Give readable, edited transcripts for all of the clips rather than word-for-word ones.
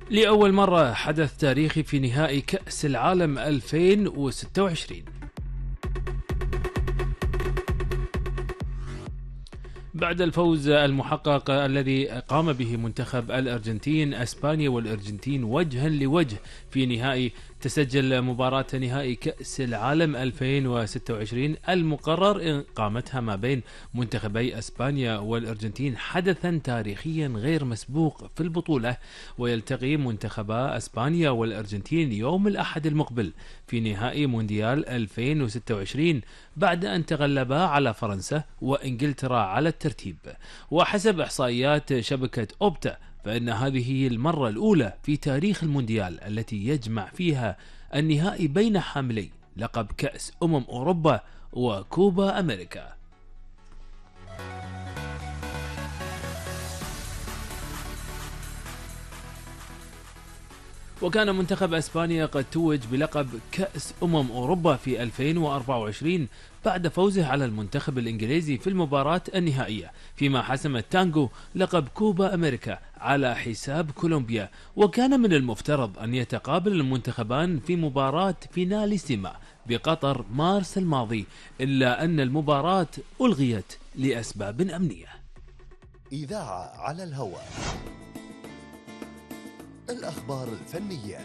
لأول مرة حدث تاريخي في نهائي كأس العالم 2026. بعد الفوز المحقق الذي قام به منتخب الأرجنتين، أسبانيا والأرجنتين وجها لوجه في نهائي، تسجل مباراة نهائي كأس العالم 2026 المقرر إقامتها ما بين منتخبي أسبانيا والأرجنتين حدثا تاريخيا غير مسبوق في البطولة. ويلتقي منتخبا أسبانيا والأرجنتين يوم الأحد المقبل في نهائي مونديال 2026 بعد أن تغلبا على فرنسا وإنجلترا على الترتيب. وحسب إحصائيات شبكة أوبتا، فإن هذه هي المرة الأولى في تاريخ المونديال التي يجمع فيها النهائي بين حاملي لقب كأس أوروبا وكوبا أمريكا. وكان منتخب أسبانيا قد توج بلقب كأس أوروبا في 2024 بعد فوزه على المنتخب الإنجليزي في المباراة النهائية، فيما حسم التانجو لقب كوبا أمريكا على حساب كولومبيا. وكان من المفترض أن يتقابل المنتخبان في مباراة فيناليسيما بقطر مارس الماضي، إلا أن المباراة ألغيت لأسباب أمنية. إذاعة على الهواء، الأخبار الفنية.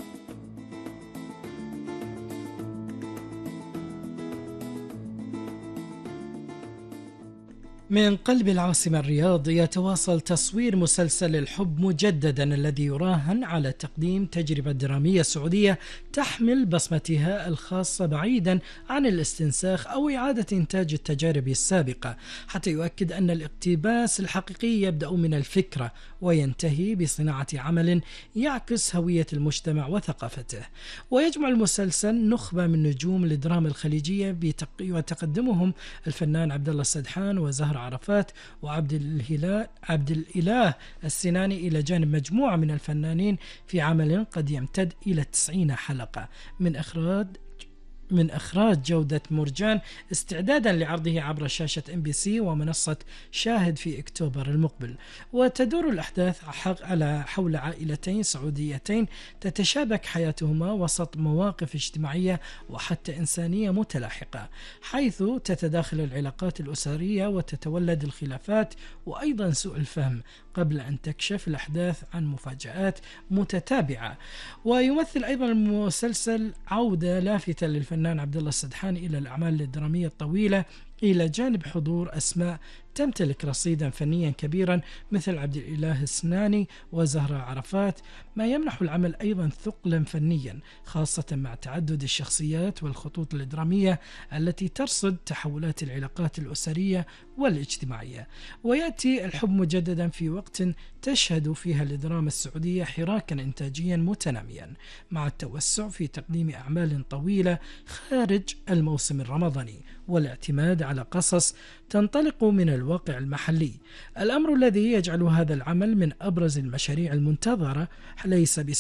من قلب العاصمة الرياض يتواصل تصوير مسلسل الحب مجددا، الذي يراهن على تقديم تجربة درامية سعودية تحمل بصمتها الخاصة بعيدا عن الاستنساخ أو إعادة إنتاج التجارب السابقة، حتى يؤكد أن الاقتباس الحقيقي يبدأ من الفكرة وينتهي بصناعة عمل يعكس هوية المجتمع وثقافته. ويجمع المسلسل نخبة من نجوم الدراما الخليجية وتقدمهم الفنان عبد الله السدحان وزهر عرفات وعبد الإله السناني، إلى جانب مجموعة من الفنانين في عمل قد يمتد إلى 90 حلقة من إخراج جودة مرجان، استعدادا لعرضه عبر شاشة MBC ومنصة شاهد في أكتوبر المقبل. وتدور الأحداث حول عائلتين سعوديتين تتشابك حياتهما وسط مواقف اجتماعية وحتى إنسانية متلاحقة، حيث تتداخل العلاقات الأسرية وتتولد الخلافات وأيضا سوء الفهم، قبل أن تكشف الأحداث عن مفاجآت متتابعة. ويمثل أيضا المسلسل عودة لافتة للفنان عبد الله السدحان إلى الأعمال الدرامية الطويلة، إلى جانب حضور أسماء تمتلك رصيدا فنيا كبيرا مثل عبد الإله السناني وزهرة عرفات، ما يمنح العمل أيضا ثقلا فنيا، خاصة مع تعدد الشخصيات والخطوط الدرامية التي ترصد تحولات العلاقات الأسرية والاجتماعية. ويأتي الحب مجددا في وقت تشهد فيها الدراما السعودية حراكا إنتاجيا متناميا، مع التوسع في تقديم أعمال طويلة خارج الموسم الرمضاني والاعتماد على قصص تنطلق من الواقع المحلي، الأمر الذي يجعل هذا العمل من أبرز المشاريع المنتظرة، ليس